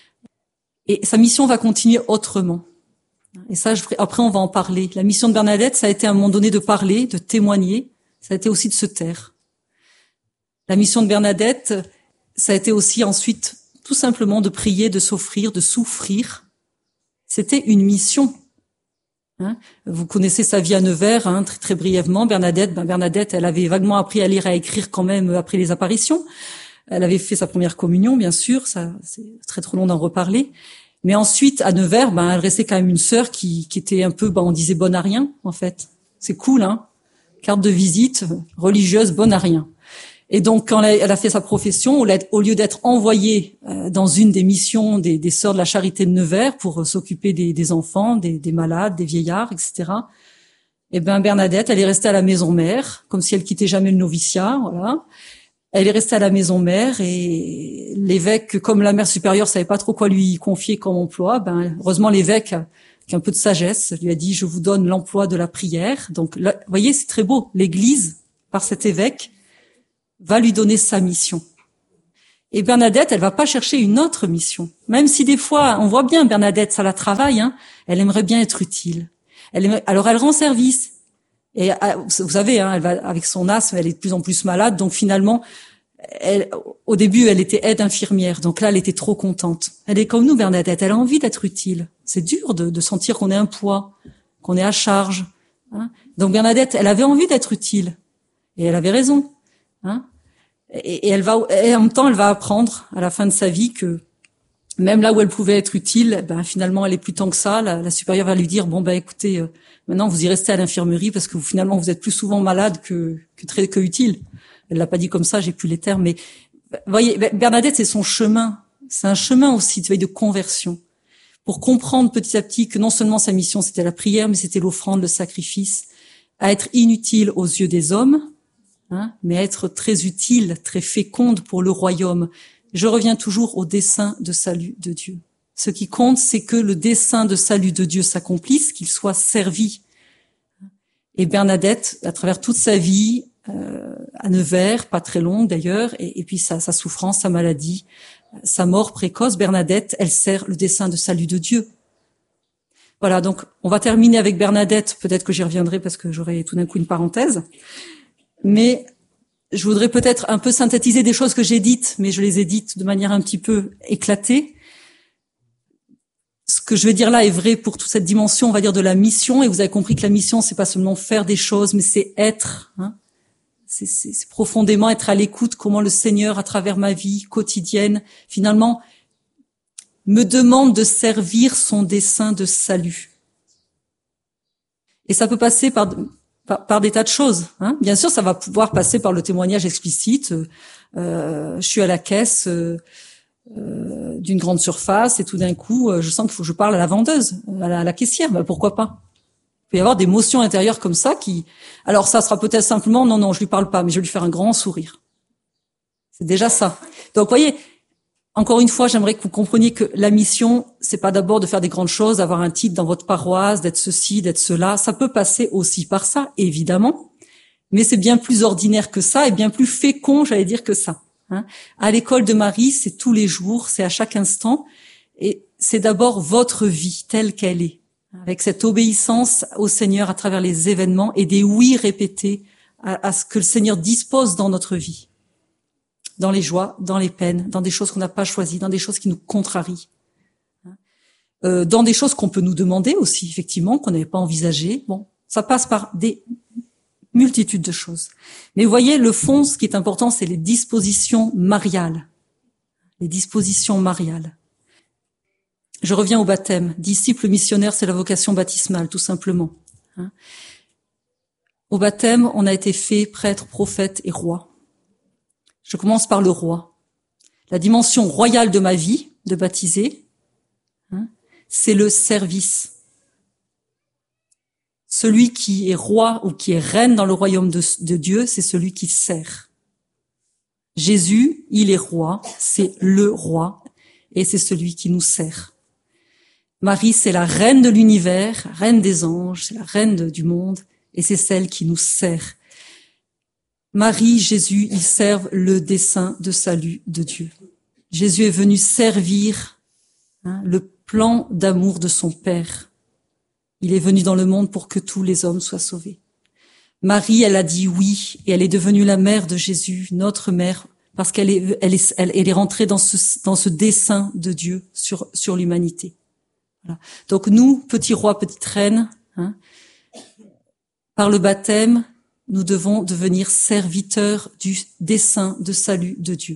Et sa mission va continuer autrement. Et ça, après, on va en parler. La mission de Bernadette, ça a été à un moment donné de parler, de témoigner. Ça a été aussi de se taire. La mission de Bernadette, ça a été aussi ensuite tout simplement de prier, de s'offrir, de souffrir. C'était une mission. Hein, vous connaissez sa vie à Nevers, hein, très, très brièvement. Bernadette, elle avait vaguement appris à lire et à écrire quand même après les apparitions. Elle avait fait sa première communion, bien sûr. Ça, c'est très trop long d'en reparler. Mais ensuite, à Nevers, elle restait quand même une sœur qui était un peu, on disait bonne à rien, en fait. C'est cool, hein. Carte de visite, religieuse, bonne à rien. Et donc, quand elle a fait sa profession, au lieu d'être envoyée dans une des missions des sœurs de la Charité de Nevers pour s'occuper des enfants, des malades, des vieillards, etc., Bernadette, elle est restée à la maison mère, comme si elle quittait jamais le noviciat, voilà. Elle est restée à la maison mère et l'évêque, comme la mère supérieure savait pas trop quoi lui confier comme emploi, heureusement l'évêque, qui a un peu de sagesse, lui a dit, je vous donne l'emploi de la prière. Donc, là, vous voyez, c'est très beau. L'Église, par cet évêque, va lui donner sa mission. Et Bernadette, elle va pas chercher une autre mission. Même si des fois, on voit bien Bernadette, ça la travaille, hein, elle aimerait bien être utile. Alors elle rend service. Et vous savez, hein, elle va avec son asthme, elle est de plus en plus malade, donc finalement, au début, elle était aide infirmière, donc là, elle était trop contente. Elle est comme nous, Bernadette, elle a envie d'être utile. C'est dur de sentir qu'on est un poids, qu'on est à charge. Hein. Donc Bernadette, elle avait envie d'être utile, et elle avait raison. Hein. Et en même temps, elle va apprendre à la fin de sa vie que même là où elle pouvait être utile, ben finalement, elle est plus tant que ça. La supérieure va lui dire bon ben écoutez, maintenant vous y restez à l'infirmerie parce que finalement vous êtes plus souvent malade que utile. Elle l'a pas dit comme ça, j'ai plus les termes, mais voyez, Bernadette, c'est son chemin. C'est un chemin aussi de conversion pour comprendre petit à petit que non seulement sa mission c'était la prière, mais c'était l'offrande, le sacrifice, à être inutile aux yeux des hommes. Hein, mais être très utile, très féconde pour le royaume. Je reviens toujours au dessein de salut de Dieu. Ce qui compte, c'est que le dessein de salut de Dieu s'accomplisse, qu'il soit servi. Et Bernadette, à travers toute sa vie, à Nevers, pas très longue d'ailleurs, et puis sa souffrance, sa maladie, sa mort précoce, Bernadette, elle sert le dessein de salut de Dieu. Voilà, donc on va terminer avec Bernadette, peut-être que j'y reviendrai parce que j'aurai tout d'un coup une parenthèse. Mais je voudrais peut-être un peu synthétiser des choses que j'ai dites, mais je les ai dites de manière un petit peu éclatée. Ce que je vais dire là est vrai pour toute cette dimension, on va dire, de la mission. Et vous avez compris que la mission, c'est pas seulement faire des choses, mais c'est être. Hein. C'est profondément être à l'écoute, comment le Seigneur, à travers ma vie quotidienne, finalement, me demande de servir son dessein de salut. Et ça peut passer par des tas de choses. Hein. Bien sûr, ça va pouvoir passer par le témoignage explicite. Je suis à la caisse d'une grande surface et tout d'un coup, je sens qu'il faut que je parle à la vendeuse, à la caissière. Ben, pourquoi pas? Il peut y avoir des motions intérieures comme ça qui... Alors ça sera peut-être simplement, non, je lui parle pas, mais je vais lui faire un grand sourire. C'est déjà ça. Donc, vous voyez, encore une fois, j'aimerais que vous compreniez que la mission, c'est pas d'abord de faire des grandes choses, d'avoir un titre dans votre paroisse, d'être ceci, d'être cela. Ça peut passer aussi par ça, évidemment. Mais c'est bien plus ordinaire que ça et bien plus fécond, j'allais dire, que ça. Hein. À l'école de Marie, c'est tous les jours, c'est à chaque instant. Et c'est d'abord votre vie telle qu'elle est, avec cette obéissance au Seigneur à travers les événements et des oui répétés à ce que le Seigneur dispose dans notre vie. Dans les joies, dans les peines, dans des choses qu'on n'a pas choisies, dans des choses qui nous contrarient. Dans des choses qu'on peut nous demander aussi, effectivement, qu'on n'avait pas envisagées. Bon, ça passe par des multitudes de choses. Mais vous voyez, le fond, ce qui est important, c'est les dispositions mariales. Les dispositions mariales. Je reviens au baptême. Disciple missionnaire, c'est la vocation baptismale, tout simplement. Au baptême, on a été fait prêtre, prophète et roi. Je commence par le roi. La dimension royale de ma vie, de baptiser, c'est le service. Celui qui est roi ou qui est reine dans le royaume de Dieu, c'est celui qui sert. Jésus, il est roi, c'est le roi, et c'est celui qui nous sert. Marie, c'est la reine de l'univers, reine des anges, c'est la reine du monde, et c'est celle qui nous sert. Marie, Jésus, ils servent le dessein de salut de Dieu. Jésus est venu servir le plan d'amour de son Père. Il est venu dans le monde pour que tous les hommes soient sauvés. Marie, elle a dit oui, et elle est devenue la mère de Jésus, notre mère, parce qu'elle est rentrée dans ce dessein de Dieu sur l'humanité. Voilà. Donc nous, petits rois, petites reines, par le baptême, nous devons devenir serviteurs du dessein de salut de Dieu.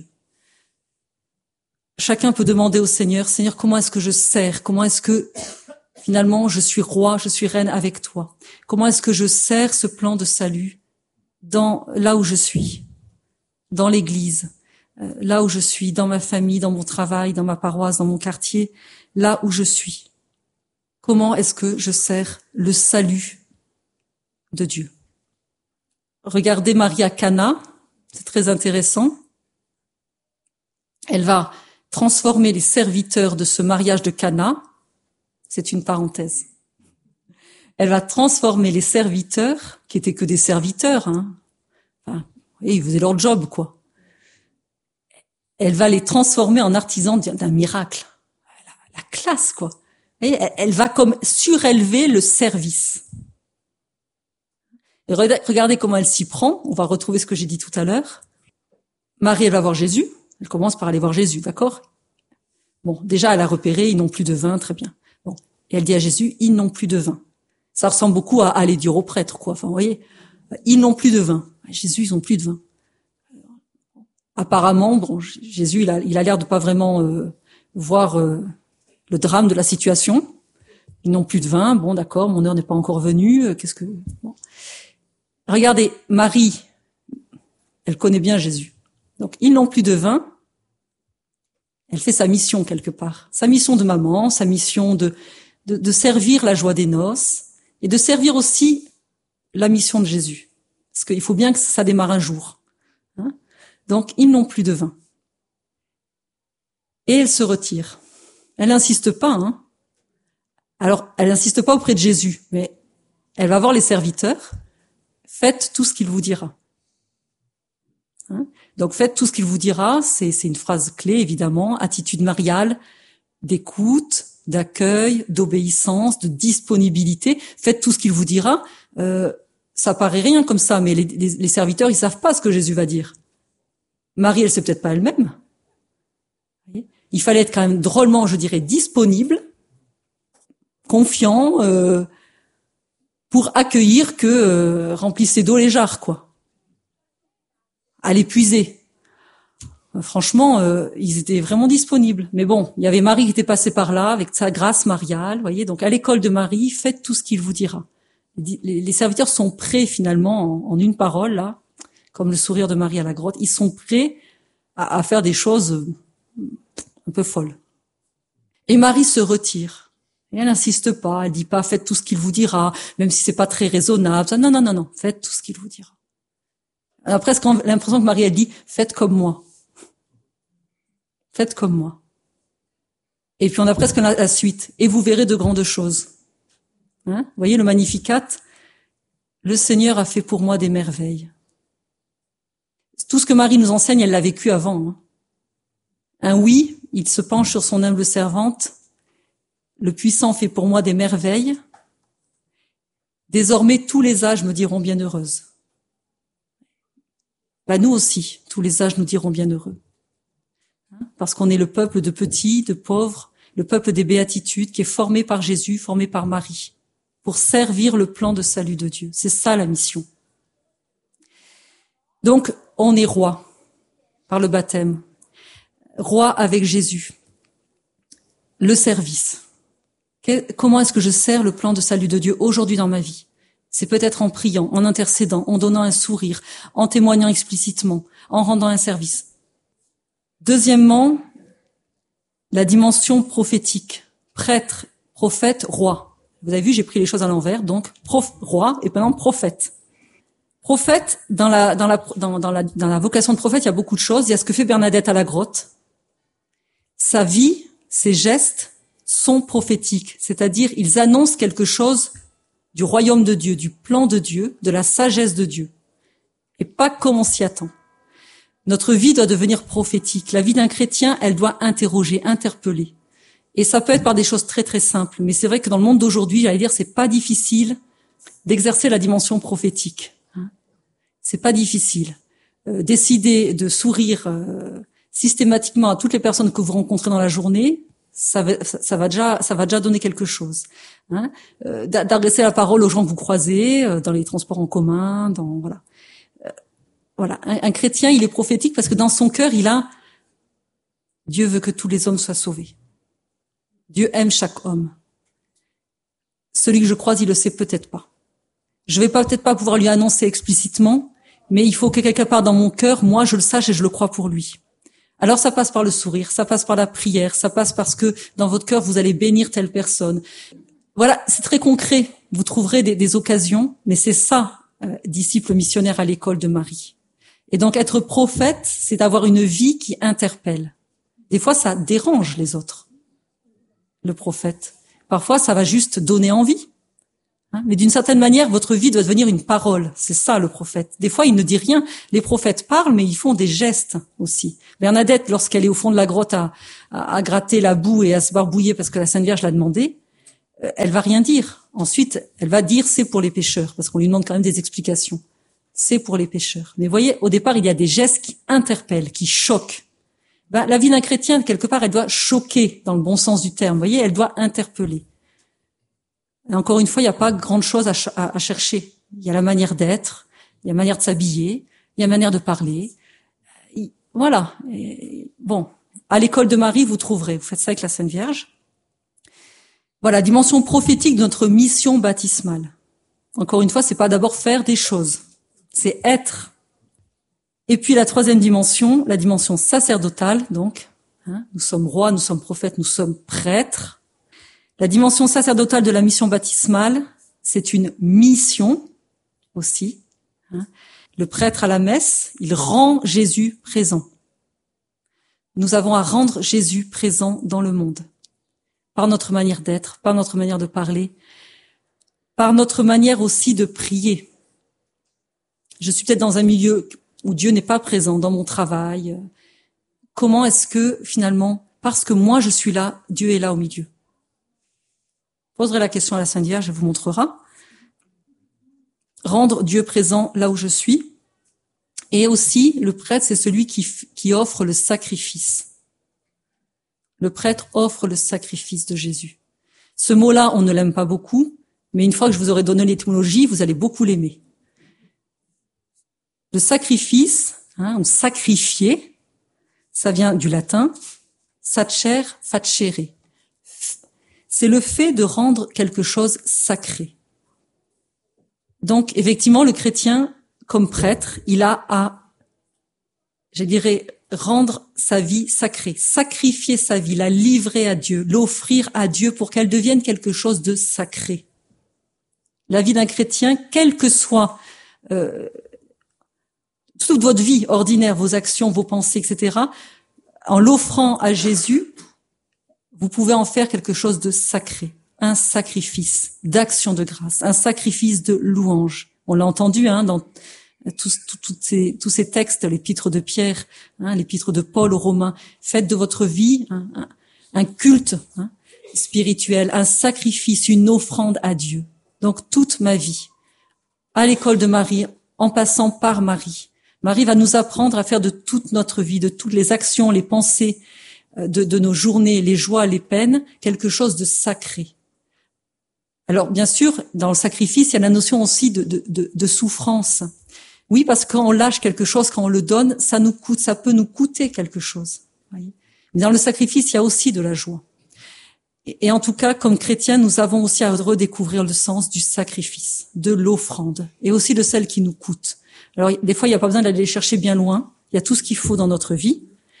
Chacun peut demander au Seigneur, Seigneur, comment est-ce que je sers? Comment est-ce que finalement je suis roi, je suis reine avec toi? Comment est-ce que je sers ce plan de salut là où je suis, dans l'église, là où je suis, dans ma famille, dans mon travail, dans ma paroisse, dans mon quartier, là où je suis? Comment est-ce que je sers le salut de Dieu? Regardez Marie à Cana, c'est très intéressant. Elle va transformer les serviteurs de ce mariage de Cana, c'est une parenthèse. Elle va transformer les serviteurs, qui étaient que des serviteurs, Enfin, ils faisaient leur job, quoi. Elle va les transformer en artisans d'un miracle. La classe, quoi. Et elle va comme surélever le service. Et regardez comment elle s'y prend. On va retrouver ce que j'ai dit tout à l'heure. Marie, elle va voir Jésus. Elle commence par aller voir Jésus, d'accord? Bon, déjà, elle a repéré, ils n'ont plus de vin, très bien. Bon. Et elle dit à Jésus, ils n'ont plus de vin. Ça ressemble beaucoup à aller dire au prêtre, quoi. Enfin, vous voyez, ils n'ont plus de vin. Jésus, ils n'ont plus de vin. Apparemment, bon, Jésus, il a l'air de pas vraiment voir le drame de la situation. Ils n'ont plus de vin. Bon, d'accord, mon heure n'est pas encore venue. Qu'est-ce que... Bon. Regardez, Marie, elle connaît bien Jésus. Donc, ils n'ont plus de vin. Elle fait sa mission quelque part. Sa mission de maman, sa mission de servir la joie des noces et de servir aussi la mission de Jésus. Parce qu'il faut bien que ça démarre un jour. Hein? Donc, ils n'ont plus de vin. Et elle se retire. Elle n'insiste pas, hein. Alors, elle n'insiste pas auprès de Jésus, mais elle va voir les serviteurs. Faites tout ce qu'il vous dira. Hein? Donc, faites tout ce qu'il vous dira. C'est une phrase clé, évidemment. Attitude mariale, d'écoute, d'accueil, d'obéissance, de disponibilité. Faites tout ce qu'il vous dira. Ça paraît rien comme ça, mais les serviteurs, ils savent pas ce que Jésus va dire. Marie, elle sait peut-être pas elle-même. Il fallait être quand même drôlement, je dirais, disponible, confiant, pour accueillir que remplissez d'eau les jarres, quoi. À l'épuiser. Franchement, ils étaient vraiment disponibles. Mais bon, il y avait Marie qui était passée par là avec sa grâce mariale, voyez. Donc à l'école de Marie, faites tout ce qu'il vous dira. Les serviteurs sont prêts finalement, en une parole là, comme le sourire de Marie à la grotte, ils sont prêts à faire des choses un peu folles. Et Marie se retire. Et elle n'insiste pas, elle dit pas faites tout ce qu'il vous dira, même si c'est pas très raisonnable. Non, non, non, non, faites tout ce qu'il vous dira. On a presque l'impression que Marie elle dit faites comme moi. Faites comme moi. Et puis on a presque la suite. Et vous verrez de grandes choses. Hein? Vous voyez le Magnificat? Le Seigneur a fait pour moi des merveilles. Tout ce que Marie nous enseigne, elle l'a vécu avant. Hein? Un oui, il se penche sur son humble servante. Le puissant fait pour moi des merveilles. Désormais, tous les âges me diront bienheureuse. Bah, nous aussi, tous les âges nous diront bienheureux. Parce qu'on est le peuple de petits, de pauvres, le peuple des béatitudes qui est formé par Jésus, formé par Marie, pour servir le plan de salut de Dieu. C'est ça la mission. Donc, on est roi par le baptême. Roi avec Jésus. Le service. Comment est-ce que je sers le plan de salut de Dieu aujourd'hui dans ma vie? C'est peut-être en priant, en intercédant, en donnant un sourire, en témoignant explicitement, en rendant un service. Deuxièmement, la dimension prophétique. Prêtre, prophète, roi. Vous avez vu, j'ai pris les choses à l'envers, donc roi et maintenant prophète. Prophète, dans la vocation de prophète, il y a beaucoup de choses. Il y a ce que fait Bernadette à la grotte. Sa vie, ses gestes sont prophétiques, c'est-à-dire ils annoncent quelque chose du royaume de Dieu, du plan de Dieu, de la sagesse de Dieu, et pas comme on s'y attend. Notre vie doit devenir prophétique. La vie d'un chrétien, elle doit interroger, interpeller. Et ça peut être par des choses très très simples, mais c'est vrai que dans le monde d'aujourd'hui, j'allais dire, c'est pas difficile d'exercer la dimension prophétique. C'est pas difficile. Décider de sourire systématiquement à toutes les personnes que vous rencontrez dans la journée, ça va déjà donner quelque chose. D'adresser la parole aux gens que vous croisez dans les transports en commun, voilà. Voilà, un chrétien, il est prophétique parce que dans son cœur, il a Dieu veut que tous les hommes soient sauvés. Dieu aime chaque homme. Celui que je croise, il le sait peut-être pas. Je vais peut-être pas pouvoir lui annoncer explicitement, mais il faut que quelque part dans mon cœur, moi, je le sache et je le crois pour lui. Alors ça passe par le sourire, ça passe par la prière, ça passe parce que dans votre cœur, vous allez bénir telle personne. Voilà, c'est très concret. Vous trouverez des occasions, mais c'est ça, disciple missionnaire à l'école de Marie. Et donc être prophète, c'est d'avoir une vie qui interpelle. Des fois, ça dérange les autres, le prophète. Parfois, ça va juste donner envie. Mais d'une certaine manière, votre vie doit devenir une parole. C'est ça le prophète. Des fois, il ne dit rien. Les prophètes parlent, mais ils font des gestes aussi. Bernadette, lorsqu'elle est au fond de la grotte à gratter la boue et à se barbouiller parce que la Sainte Vierge l'a demandé, elle va rien dire. Ensuite, elle va dire c'est pour les pécheurs, parce qu'on lui demande quand même des explications. C'est pour les pécheurs. Mais vous voyez, au départ, il y a des gestes qui interpellent, qui choquent. La vie d'un chrétien, quelque part, elle doit choquer dans le bon sens du terme. Vous voyez, elle doit interpeller. Et encore une fois, il n'y a pas grande chose à chercher. Il y a la manière d'être, il y a la manière de s'habiller, il y a la manière de parler. Voilà. Et bon, à l'école de Marie, vous trouverez. Vous faites ça avec la Sainte Vierge. Voilà, dimension prophétique de notre mission baptismale. Encore une fois, c'est pas d'abord faire des choses, c'est être. Et puis la troisième dimension, la dimension sacerdotale, donc, nous sommes rois, nous sommes prophètes, nous sommes prêtres. La dimension sacerdotale de la mission baptismale, c'est une mission aussi. Le prêtre à la messe, il rend Jésus présent. Nous avons à rendre Jésus présent dans le monde, par notre manière d'être, par notre manière de parler, par notre manière aussi de prier. Je suis peut-être dans un milieu où Dieu n'est pas présent, dans mon travail. Comment est-ce que, finalement, parce que moi je suis là, Dieu est là au milieu? Je poserai la question à la Sainte Vierge, elle vous montrera. Rendre Dieu présent là où je suis. Et aussi, le prêtre, c'est celui qui offre le sacrifice. Le prêtre offre le sacrifice de Jésus. Ce mot-là, on ne l'aime pas beaucoup, mais une fois que je vous aurai donné l'étymologie, vous allez beaucoup l'aimer. Le sacrifice, ou sacrifier, ça vient du latin, sacer, facere. C'est le fait de rendre quelque chose sacré. Donc, effectivement, le chrétien, comme prêtre, il a à, je dirais, rendre sa vie sacrée, sacrifier sa vie, la livrer à Dieu, l'offrir à Dieu pour qu'elle devienne quelque chose de sacré. La vie d'un chrétien, quelle que soit toute votre vie ordinaire, vos actions, vos pensées, etc., en l'offrant à Jésus, vous pouvez en faire quelque chose de sacré, un sacrifice d'action de grâce, un sacrifice de louange. On l'a entendu dans tous ces textes, l'épître de Pierre, l'épître de Paul aux Romains. Faites de votre vie un culte spirituel, un sacrifice, une offrande à Dieu. Donc toute ma vie, à l'école de Marie, en passant par Marie. Marie va nous apprendre à faire de toute notre vie, de toutes les actions, les pensées, de nos journées, les joies, les peines, quelque chose de sacré. Alors, bien sûr, dans le sacrifice, il y a la notion aussi de souffrance. Oui, parce que quand on lâche quelque chose, quand on le donne, ça nous coûte, ça peut nous coûter quelque chose. Voyez. Mais dans le sacrifice, il y a aussi de la joie. Et en tout cas, comme chrétiens, nous avons aussi à redécouvrir le sens du sacrifice, de l'offrande, et aussi de celle qui nous coûte. Alors, des fois, il n'y a pas besoin d'aller chercher bien loin. Il y a tout ce qu'il faut dans notre vie,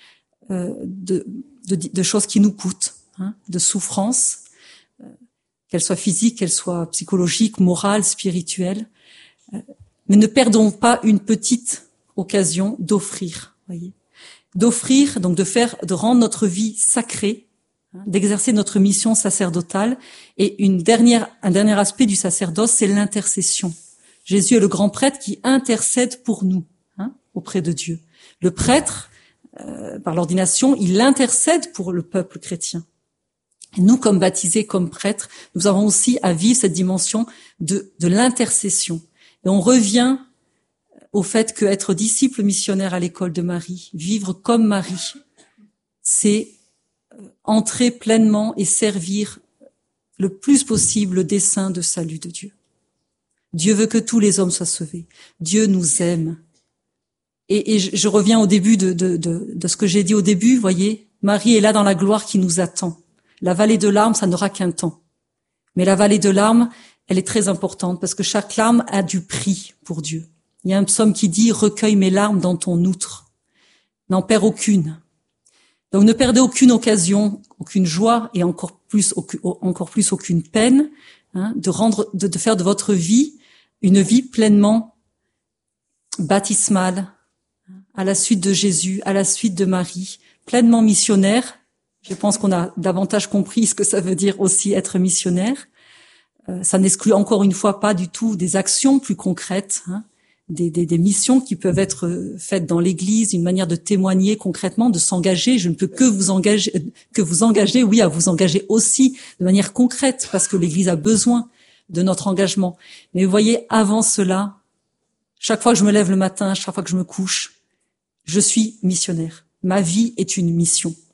de choses qui nous coûtent, de souffrances, qu'elles soient physiques, qu'elles soient psychologiques, morales, spirituelles. Mais ne perdons pas une petite occasion d'offrir, voyez. D'offrir, donc de rendre notre vie sacrée, d'exercer notre mission sacerdotale. Et un dernier aspect du sacerdoce, c'est l'intercession. Jésus est le grand prêtre qui intercède pour nous, auprès de Dieu. Le prêtre, par l'ordination, il intercède pour le peuple chrétien. Et nous, comme baptisés, comme prêtres, nous avons aussi à vivre cette dimension de l'intercession. Et on revient au fait qu'être disciple missionnaire à l'école de Marie, vivre comme Marie, c'est entrer pleinement et servir le plus possible le dessein de salut de Dieu. Dieu veut que tous les hommes soient sauvés. Dieu nous aime. Et je reviens au début de ce que j'ai dit au début, voyez, Marie est là dans la gloire qui nous attend. La vallée de larmes, ça n'aura qu'un temps. Mais la vallée de larmes, elle est très importante parce que chaque larme a du prix pour Dieu. Il y a un psaume qui dit « Recueille mes larmes dans ton outre ». N'en perds aucune. Donc ne perdez aucune occasion, aucune joie et encore plus aucune peine de faire de votre vie une vie pleinement baptismale, à la suite de Jésus, à la suite de Marie, pleinement missionnaire. Je pense qu'on a davantage compris ce que ça veut dire aussi être missionnaire. Ça n'exclut encore une fois pas du tout des actions plus concrètes, hein, des missions qui peuvent être faites dans l'Église, une manière de témoigner concrètement, de s'engager. Je ne peux que vous engager, oui, à vous engager aussi de manière concrète, parce que l'Église a besoin de notre engagement. Mais vous voyez, avant cela, chaque fois que je me lève le matin, chaque fois que je me couche, je suis missionnaire. Ma vie est une mission.